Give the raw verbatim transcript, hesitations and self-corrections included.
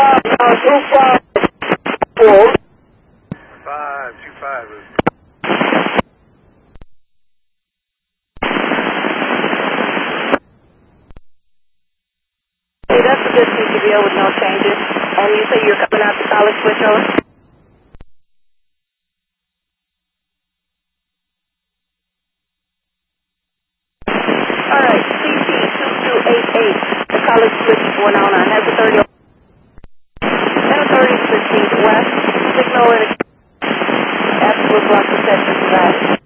uh, two five four. Five, two five. Hey, that's a good T C B O with no changes. And you say you're coming out to College Switch over? All right, C T two two eight eight, the College Switch four nine nine, has a thirty. And a thirty, fifteen west, signal in absolute block reception for that.